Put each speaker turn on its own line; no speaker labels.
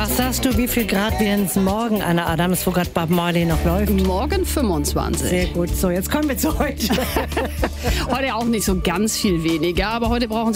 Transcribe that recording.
Was sagst du, wie viel Grad werden es morgen, Anna Adams, wo gerade Bob Marley noch läuft?
Morgen 25.
Sehr gut. So, jetzt kommen wir zu heute.
Heute auch nicht so ganz viel weniger, aber heute brauchen